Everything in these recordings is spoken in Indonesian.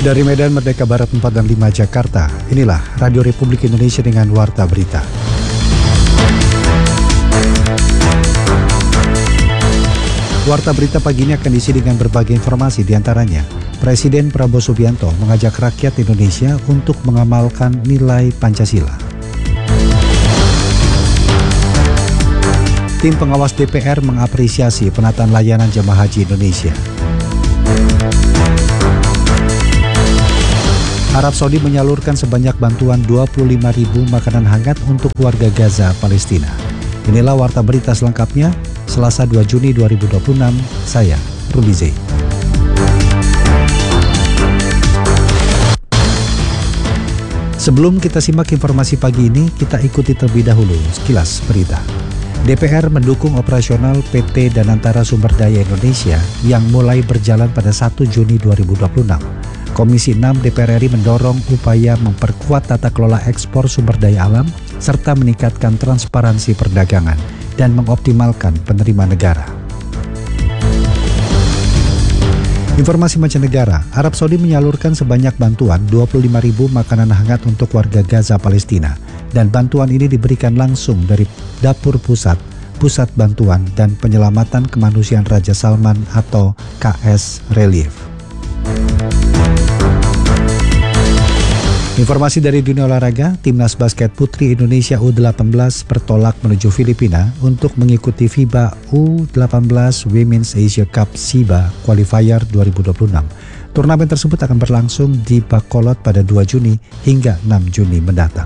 Dari Medan Merdeka Barat 4 dan 5 Jakarta, inilah Radio Republik Indonesia dengan Warta Berita. Warta Berita pagi ini akan diisi dengan berbagai informasi, diantaranya Presiden Prabowo Subianto mengajak rakyat Indonesia untuk mengamalkan nilai Pancasila. Tim pengawas DPR mengapresiasi penataan layanan jemaah haji Indonesia. Arab Saudi menyalurkan sebanyak bantuan 25.000 makanan hangat untuk warga Gaza, Palestina. Inilah Warta Berita selengkapnya, Selasa 2 Juni 2026, saya Ruby Zain. Sebelum kita simak informasi pagi ini, kita ikuti terlebih dahulu sekilas berita. DPR mendukung operasional PT Danantara Sumber Daya Indonesia yang mulai berjalan pada 1 Juni 2026. Komisi 6 DPR RI mendorong upaya memperkuat tata kelola ekspor sumber daya alam serta meningkatkan transparansi perdagangan dan mengoptimalkan penerimaan negara. Informasi mancanegara, Arab Saudi menyalurkan sebanyak bantuan 25.000 makanan hangat untuk warga Gaza, Palestina, dan bantuan ini diberikan langsung dari Dapur Pusat Bantuan dan Penyelamatan Kemanusiaan Raja Salman atau KS Relief. Informasi dari dunia olahraga, Timnas Basket Putri Indonesia U18 bertolak menuju Filipina untuk mengikuti FIBA U18 Women's Asia Cup SIBA Qualifier 2026. Turnamen tersebut akan berlangsung di Bacolod pada 2 Juni hingga 6 Juni mendatang.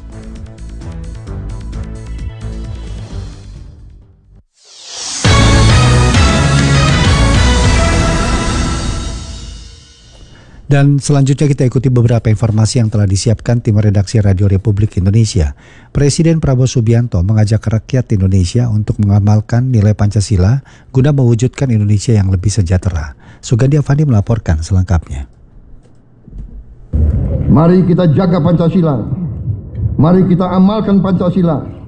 Dan selanjutnya kita ikuti beberapa informasi yang telah disiapkan tim redaksi Radio Republik Indonesia. Presiden Prabowo Subianto mengajak rakyat Indonesia untuk mengamalkan nilai Pancasila guna mewujudkan Indonesia yang lebih sejahtera. Sugandi Avandi melaporkan selengkapnya. Mari kita jaga Pancasila. Mari kita amalkan Pancasila.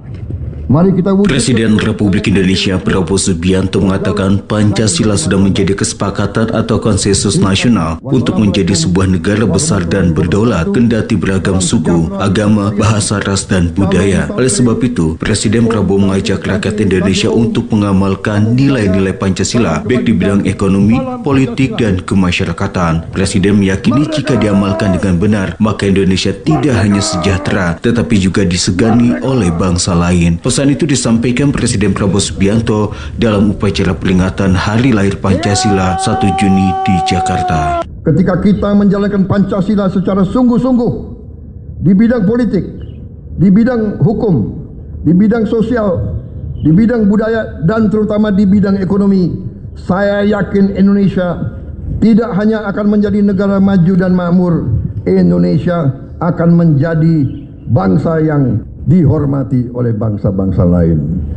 Presiden Republik Indonesia Prabowo Subianto mengatakan Pancasila sudah menjadi kesepakatan atau konsensus nasional untuk menjadi sebuah negara besar dan berdaulat, kendati beragam suku, agama, bahasa, ras, dan budaya. Oleh sebab itu, Presiden Prabowo mengajak rakyat Indonesia untuk mengamalkan nilai-nilai Pancasila, baik di bidang ekonomi, politik, dan kemasyarakatan. Presiden meyakini jika diamalkan dengan benar, maka Indonesia tidak hanya sejahtera, tetapi juga disegani oleh bangsa lain. Pesan itu disampaikan Presiden Prabowo Subianto dalam upacara peringatan Hari Lahir Pancasila 1 Juni di Jakarta. Ketika kita menjalankan Pancasila secara sungguh-sungguh di bidang politik, di bidang hukum, di bidang sosial, di bidang budaya, dan terutama di bidang ekonomi, saya yakin Indonesia tidak hanya akan menjadi negara maju dan makmur, Indonesia akan menjadi bangsa yang dihormati oleh bangsa-bangsa lain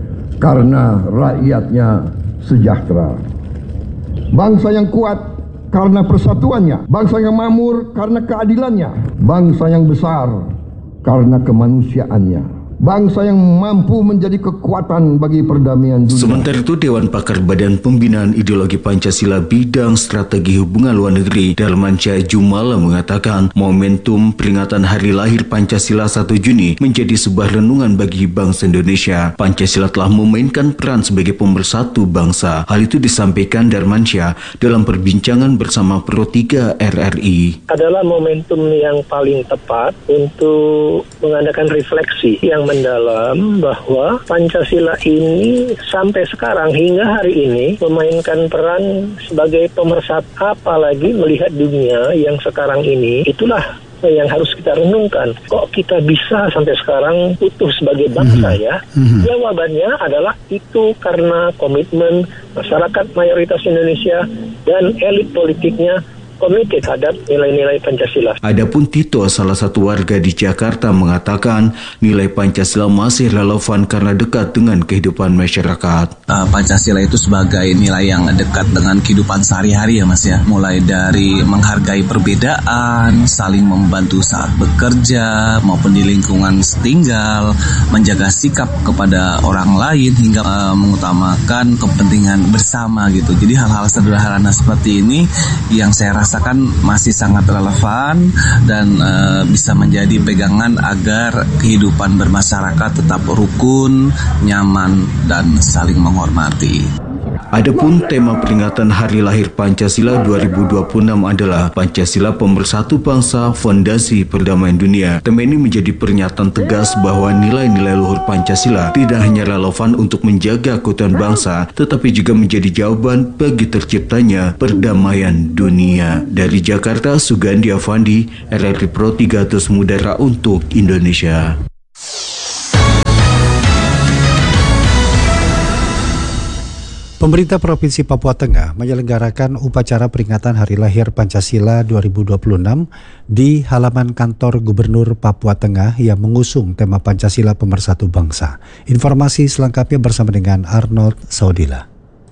karena rakyatnya sejahtera. Bangsa yang kuat karena persatuannya, bangsa yang makmur karena keadilannya, bangsa yang besar karena kemanusiaannya, bangsa yang mampu menjadi kekuatan bagi perdamaian dunia. Sementara itu, Dewan Pakar Badan Pembinaan Ideologi Pancasila Bidang Strategi Hubungan Luar Negeri Darmansyah Jumala mengatakan momentum peringatan Hari Lahir Pancasila 1 Juni menjadi sebuah renungan bagi bangsa Indonesia. Pancasila telah memainkan peran sebagai pemersatu bangsa. Hal itu disampaikan Darmansyah dalam perbincangan bersama Pro 3 RRI. Adalah momentum yang paling tepat untuk mengadakan refleksi yang mendalam bahwa Pancasila ini sampai sekarang hingga hari ini memainkan peran sebagai pemersatu, apalagi melihat dunia yang sekarang ini. Itulah yang harus kita renungkan. Kok kita bisa sampai sekarang utuh sebagai bangsa ya? Jawabannya adalah itu karena komitmen masyarakat mayoritas Indonesia dan elit politiknya komit terhadap nilai-nilai Pancasila. Adapun Tito, salah satu warga di Jakarta, mengatakan nilai Pancasila masih relevan karena dekat dengan kehidupan masyarakat. Pancasila itu sebagai nilai yang dekat dengan kehidupan sehari-hari ya Mas ya. Mulai dari menghargai perbedaan, saling membantu saat bekerja maupun di lingkungan tinggal, menjaga sikap kepada orang lain hingga mengutamakan kepentingan bersama gitu. Jadi hal-hal sederhana seperti ini yang saya rasa rasakan masih sangat relevan dan bisa menjadi pegangan agar kehidupan bermasyarakat tetap rukun, nyaman, dan saling menghormati. Adapun tema peringatan Hari Lahir Pancasila 2026 adalah Pancasila Pemersatu Bangsa, Fondasi Perdamaian Dunia. Tema ini menjadi pernyataan tegas bahwa nilai-nilai luhur Pancasila tidak hanya relevan untuk menjaga keutuhan bangsa, tetapi juga menjadi jawaban bagi terciptanya perdamaian dunia. Dari Jakarta, Sugandi Avandi, RRI Pro 300 Mudara untuk Indonesia. Pemerintah Provinsi Papua Tengah menyelenggarakan upacara peringatan Hari Lahir Pancasila 2026 di halaman kantor Gubernur Papua Tengah yang mengusung tema Pancasila Pemersatu Bangsa. Informasi selengkapnya bersama dengan Arnold Saudila.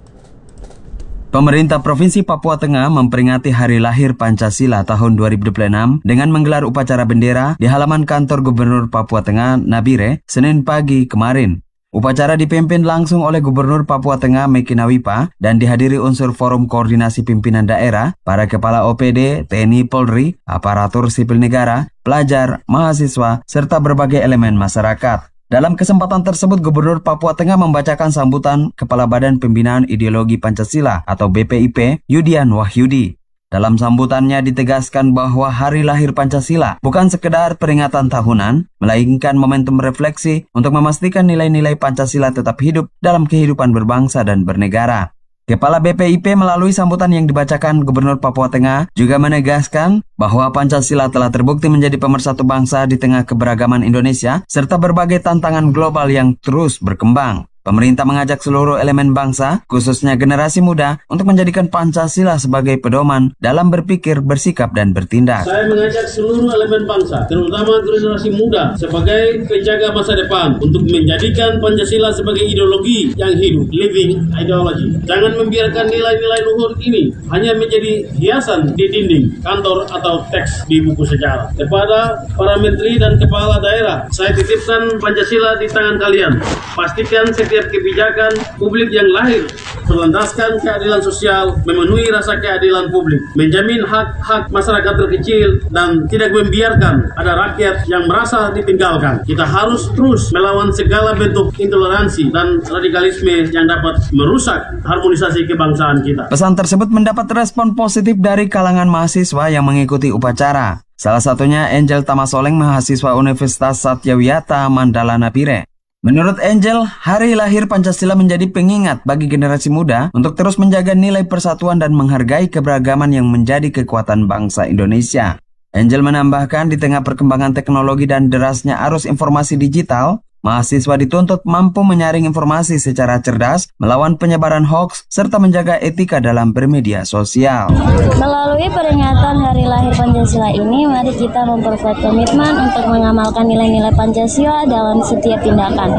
Pemerintah Provinsi Papua Tengah memperingati Hari Lahir Pancasila tahun 2026 dengan menggelar upacara bendera di halaman kantor Gubernur Papua Tengah, Nabire, Senin pagi kemarin. Upacara dipimpin langsung oleh Gubernur Papua Tengah Meki Nawipa dan dihadiri unsur Forum Koordinasi Pimpinan Daerah, para kepala OPD, TNI Polri, aparatur sipil negara, pelajar, mahasiswa, serta berbagai elemen masyarakat. Dalam kesempatan tersebut, Gubernur Papua Tengah membacakan sambutan Kepala Badan Pembinaan Ideologi Pancasila atau BPIP, Yudian Wahyudi. Dalam sambutannya ditegaskan bahwa Hari Lahir Pancasila bukan sekedar peringatan tahunan, melainkan momentum refleksi untuk memastikan nilai-nilai Pancasila tetap hidup dalam kehidupan berbangsa dan bernegara. Kepala BPIP melalui sambutan yang dibacakan Gubernur Papua Tengah juga menegaskan bahwa Pancasila telah terbukti menjadi pemersatu bangsa di tengah keberagaman Indonesia serta berbagai tantangan global yang terus berkembang. Pemerintah mengajak seluruh elemen bangsa, khususnya generasi muda, untuk menjadikan Pancasila sebagai pedoman dalam berpikir, bersikap, dan bertindak. Saya mengajak seluruh elemen bangsa, terutama generasi muda, sebagai penjaga masa depan, untuk menjadikan Pancasila sebagai ideologi yang hidup, living ideology. Jangan membiarkan nilai-nilai luhur ini hanya menjadi hiasan di dinding kantor atau teks di buku sejarah. Kepada para menteri dan kepala daerah, saya titipkan Pancasila di tangan kalian. Pastikan setiap kebijakan publik yang lahir berlandaskan keadilan sosial, memenuhi rasa keadilan publik, menjamin hak-hak masyarakat terkecil, dan tidak membiarkan ada rakyat yang merasa ditinggalkan. Kita harus terus melawan segala bentuk intoleransi dan radikalisme yang dapat merusak harmonisasi kebangsaan kita. Pesan tersebut mendapat respon positif dari kalangan mahasiswa yang mengikuti upacara. Salah satunya Angel Tamasoleng, mahasiswa Universitas Satyawiyata Mandala Nabire. Menurut Angel, Hari Lahir Pancasila menjadi pengingat bagi generasi muda untuk terus menjaga nilai persatuan dan menghargai keberagaman yang menjadi kekuatan bangsa Indonesia. Angel menambahkan di tengah perkembangan teknologi dan derasnya arus informasi digital, mahasiswa dituntut mampu menyaring informasi secara cerdas, melawan penyebaran hoaks, serta menjaga etika dalam bermedia sosial. Melalui peringatan Hari Lahir Pancasila ini, mari kita memperkuat komitmen untuk mengamalkan nilai-nilai Pancasila dalam setiap tindakan.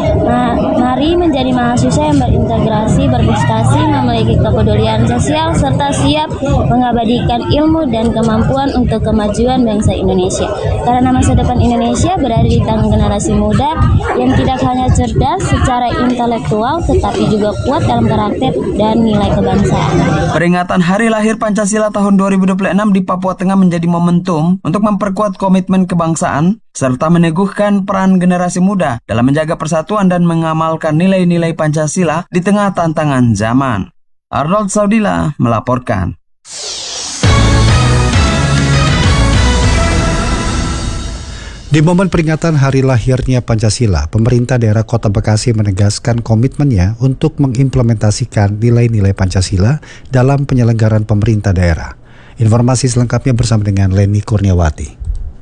Mari menjadi mahasiswa yang berintegrasi, berprestasi, memiliki kepedulian sosial, serta siap mengabadikan ilmu dan kemampuan untuk kemajuan bangsa Indonesia. Karena masa depan Indonesia berada di tangan generasi muda yang tidak hanya cerdas secara intelektual, tetapi juga kuat dalam karakter dan nilai kebangsaan. Peringatan Hari Lahir Pancasila tahun 2026 di Papua Tengah menjadi momentum untuk memperkuat komitmen kebangsaan, serta meneguhkan peran generasi muda dalam menjaga persatuan dan mengamalkan nilai-nilai Pancasila di tengah tantangan zaman. Arnold Saudila melaporkan. Di momen peringatan Hari Lahirnya Pancasila, pemerintah daerah Kota Bekasi menegaskan komitmennya untuk mengimplementasikan nilai-nilai Pancasila dalam penyelenggaraan pemerintah daerah. Informasi selengkapnya bersama dengan Leni Kurniawati.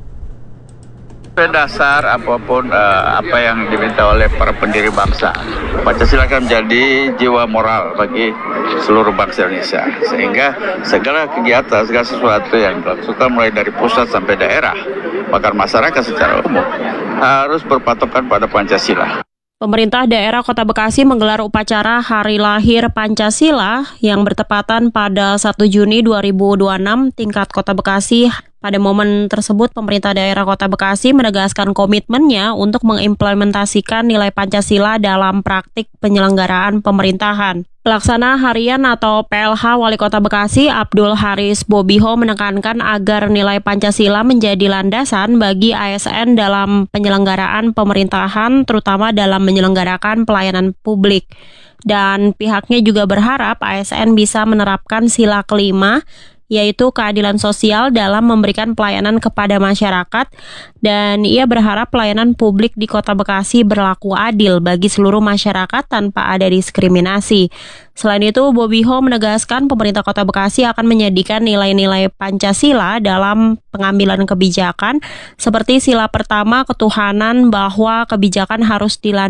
Dasar apapun apa yang diminta oleh para pendiri bangsa, Pancasila akan menjadi jiwa moral bagi seluruh bangsa Indonesia, sehingga segala kegiatan, segala sesuatu yang dilakukan mulai dari pusat sampai daerah, bahkan masyarakat secara umum harus berpatokan pada Pancasila. Pemerintah daerah Kota Bekasi menggelar upacara Hari Lahir Pancasila yang bertepatan pada 1 Juni 2026 tingkat Kota Bekasi Pada momen tersebut, pemerintah daerah Kota Bekasi menegaskan komitmennya untuk mengimplementasikan nilai Pancasila dalam praktik penyelenggaraan pemerintahan. Pelaksana Harian atau PLH Wali Kota Bekasi, Abdul Haris Bobiho menekankan agar nilai Pancasila menjadi landasan bagi ASN dalam penyelenggaraan pemerintahan, terutama dalam menyelenggarakan pelayanan publik. Dan pihaknya juga berharap ASN bisa menerapkan sila kelima, yaitu keadilan sosial dalam memberikan pelayanan kepada masyarakat, dan ia berharap pelayanan publik di Kota Bekasi berlaku adil bagi seluruh masyarakat tanpa ada diskriminasi. Selain itu, Bobiho menegaskan pemerintah Kota Bekasi akan menjadikan nilai-nilai Pancasila dalam pengambilan kebijakan, seperti sila pertama ketuhanan bahwa kebijakan harus dilandaskan